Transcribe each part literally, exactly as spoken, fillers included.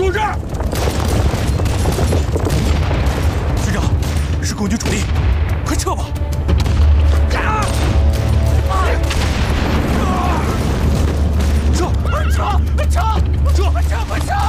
住这儿！师长，是共军主力，快撤吧！啊！撤！撤！撤！撤！撤！快撤！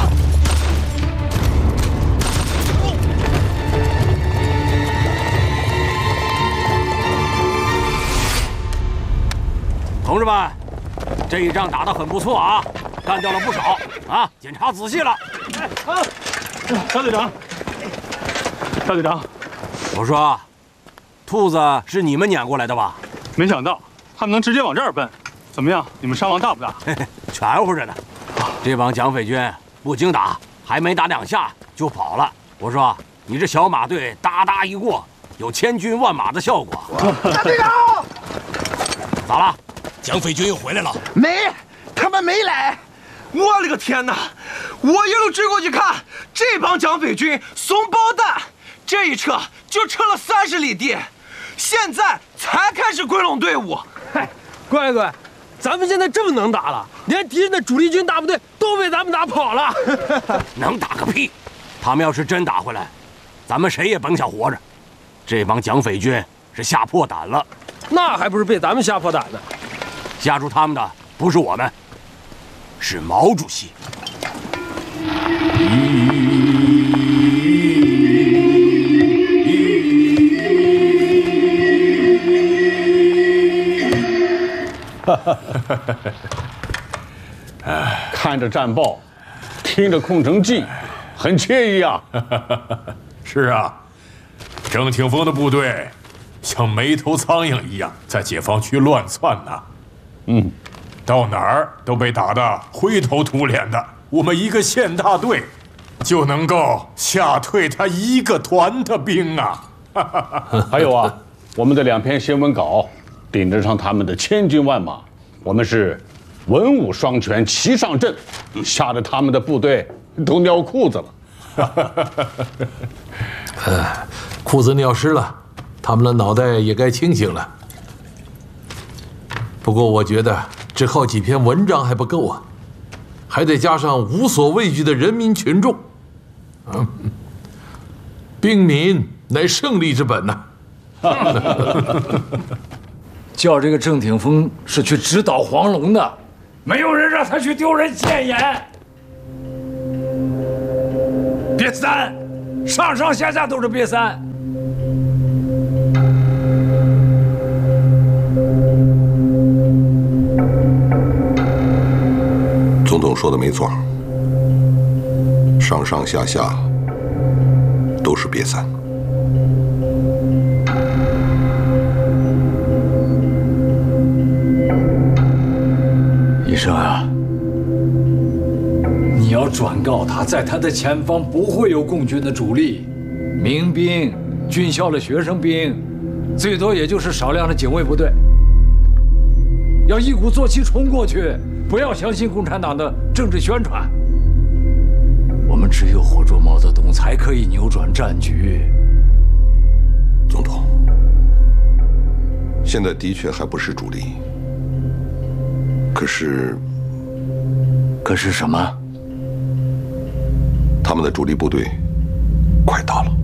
同志们，这一仗打得很不错啊，干掉了不少啊！检查仔细了。 哎，好，小队长，小队长， 我说，兔子是你们撵过来的吧？ 没想到他们能直接往这儿奔。怎么样？你们伤亡大不大？ 嘿嘿，全乎着呢。这帮蒋匪军不经打，还没打两下就跑了。我说，你这小马队哒哒一过，有千军万马的效果。 大队长， 咋了？ 蒋匪军又回来了？ 没，他们没来。 我勒个天哪！我一路追过去看，这帮蒋匪军怂包蛋，这一撤就撤了三十里地，现在才开始归拢队伍。 嗨，乖乖，咱们现在这么能打了，连敌人的主力军大部队都被咱们打跑了。 能打个屁！他们要是真打回来，咱们谁也甭想活着。这帮蒋匪军是吓破胆了， 那还不是被咱们吓破胆呢？ 吓住他们的不是我们，是毛主席。 看着战报，听着空城计，很惬意啊。 是啊，郑挺峰的部队像没头苍蝇一样在解放区乱窜呢。 嗯， 到哪儿都被打得灰头土脸的，我们一个县大队就能够吓退他一个团的兵啊！ 还有啊，我们的两篇新闻稿顶得上他们的千军万马，我们是文武双全齐上阵，吓得他们的部队都尿裤子了。 呃，裤子尿湿了，他们的脑袋也该清醒了。 不过我觉得只靠几篇文章还不够啊，还得加上无所畏惧的人民群众。嗯，兵民乃胜利之本呐、啊。 叫这个郑挺峰是去指导黄龙的，没有人让他去丢人现眼。别三，上上下下都是别三。 总统说的没错，上上下下都是瘪三。 医生啊，你要转告他，在他的前方不会有共军的主力，民兵、军校的学生兵，最多也就是少量的警卫部队。要一鼓作气冲过去。 不要相信共产党的政治宣传。我们只有活捉毛泽东，才可以扭转战局。 总统，现在的确还不是主力，可是， 可是什么？ 他们的主力部队快到了。